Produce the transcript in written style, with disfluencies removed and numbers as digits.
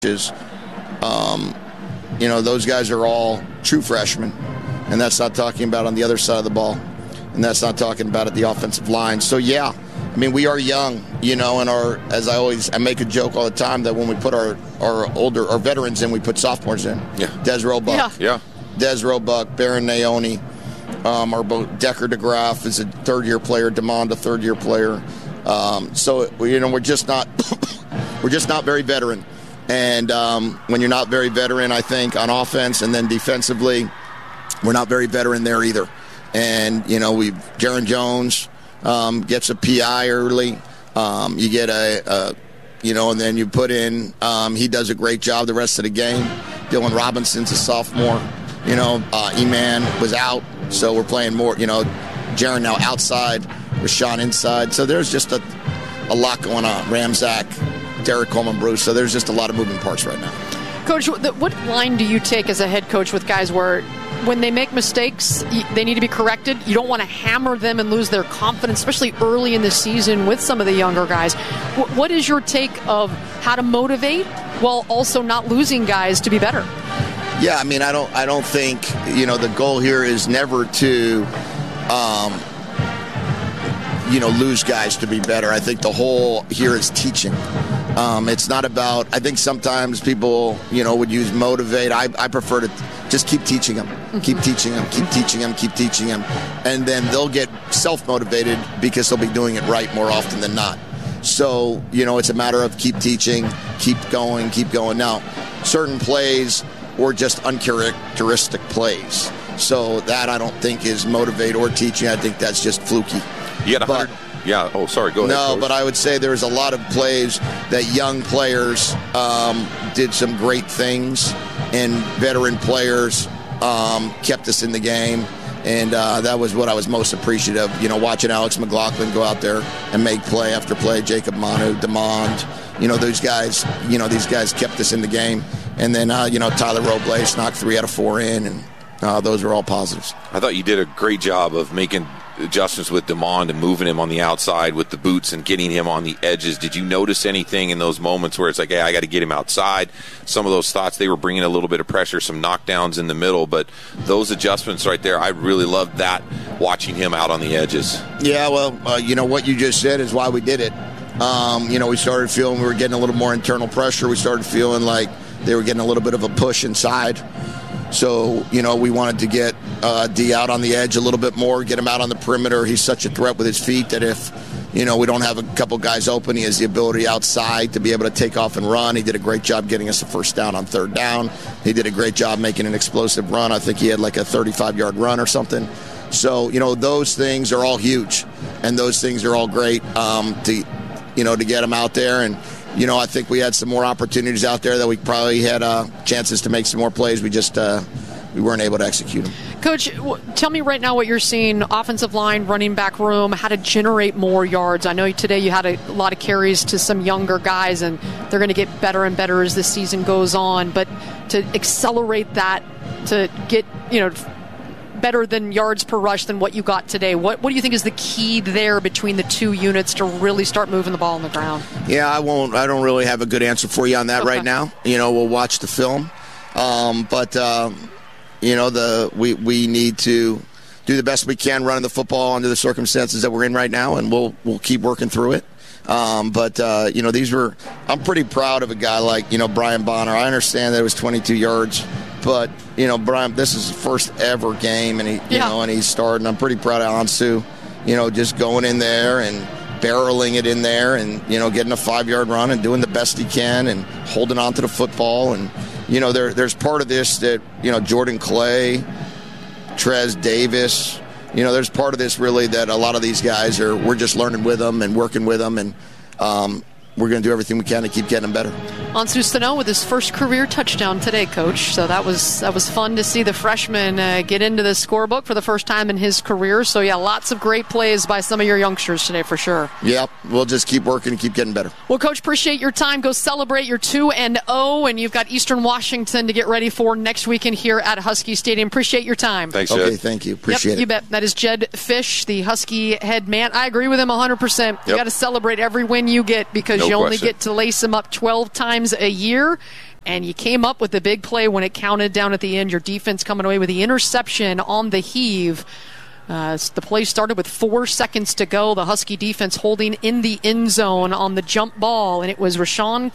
is, those guys are all true freshmen, and that's not talking about on the other side of the ball, and that's not talking about at the offensive line. So yeah, I mean, we are young, and I make a joke all the time that when we put our veterans in, we put sophomores in. Yeah. Des Roebuck. Yeah. Des Roebuck, Baron Naone, our both Decker DeGraff is a third-year player, DeMond a third-year player. So we're just not very veteran. And when you're not very veteran, I think, on offense and then defensively, we're not very veteran there either. And, Jaron Jones gets a PI early. You get and then you put in, he does a great job the rest of the game. Dylan Robinson's a sophomore. Eman was out, so we're playing more. Jaron now outside, Rashawn inside. So there's just a lot going on. Ramzak, Derek Coleman, Bruce. So there's just a lot of moving parts right now. Coach, what line do you take as a head coach with guys where when they make mistakes, they need to be corrected? You don't want to hammer them and lose their confidence, especially early in the season with some of the younger guys. What is your take of how to motivate while also not losing guys to be better? Yeah, I mean, I don't think, the goal here is never to, lose guys to be better. I think the whole here is teaching. It's not about, I think sometimes people, would use motivate. I prefer to just keep teaching them, keep teaching them, keep teaching them, keep teaching them. And then they'll get self-motivated because they'll be doing it right more often than not. So, it's a matter of keep teaching, keep going. Now, certain plays or just uncharacteristic plays. So that I don't think is motivate or teaching. I think that's just fluky. You had 100. Yeah. Oh, sorry. Go ahead. No, Coach. But I would say there's a lot of plays that young players did some great things, and veteran players kept us in the game. And that was what I was most appreciative of. Watching Alex McLaughlin go out there and make play after play. Jacob Manu, DeMond. Those guys. These guys kept us in the game. And then Tyler Robles knocked 3 out of 4 in, and those are all positives. I thought you did a great job of making adjustments with DeMond and moving him on the outside with the boots and getting him on the edges. Did you notice anything in those moments where it's like, hey, I got to get him outside? Some of those thoughts, they were bringing a little bit of pressure, some knockdowns in the middle, but those adjustments right there, I really loved that, watching him out on the edges. Yeah, well, what you just said is why we did it. We started feeling we were getting a little more internal pressure. We started feeling like they were getting a little bit of a push inside. So, we wanted to get D out on the edge a little bit more, get him out on the perimeter. He's such a threat with his feet that if, we don't have a couple guys open, he has the ability outside to be able to take off and run. He did a great job getting us a first down on third down. He did a great job making an explosive run. I think he had like a 35-yard run or something. So, those things are all huge, and those things are all great to get him out there. And, I think we had some more opportunities out there that we probably had chances to make some more plays. We just we weren't able to execute them. Coach, tell me right now what you're seeing, offensive line, running back room, how to generate more yards. I know today you had a lot of carries to some younger guys, and they're going to get better and better as the season goes on. But to accelerate that, to get, better than yards per rush than what you got today. What do you think is the key there between the two units to really start moving the ball on the ground? Yeah, I don't really have a good answer for you on that right now. We'll watch the film. We need to do the best we can running the football under the circumstances that we're in right now, and we'll keep working through it. I'm pretty proud of a guy like, Brian Bonner. I understand that it was 22 yards. But, Brian, this is his first ever game, and he's starting. I'm pretty proud of Ansu, just going in there and barreling it in there and, getting a 5-yard run and doing the best he can and holding on to the football. And, there's part of this that, Jordan Clay, Trez Davis, there's part of this really that a lot of these guys we're just learning with them and working with them. And, we're going to do everything we can to keep getting them better. Ansu Sano with his first career touchdown today, Coach. So that was fun to see the freshman get into the scorebook for the first time in his career. So, yeah, lots of great plays by some of your youngsters today for sure. Yep, we'll just keep working and keep getting better. Well, Coach, appreciate your time. Go celebrate your 2-0, and you've got Eastern Washington to get ready for next weekend here at Husky Stadium. Appreciate your time. Thanks, Jed. Okay, thank you. Appreciate it. You bet. That is Jed Fish, the Husky head man. I agree with him 100%. You got to celebrate every win you get because you only get to lace them up 12 times a year. And you came up with the big play when it counted down at the end. Your defense coming away with the interception on the heave. The play started with 4 seconds to go. The Husky defense holding in the end zone on the jump ball, and it was Rashawn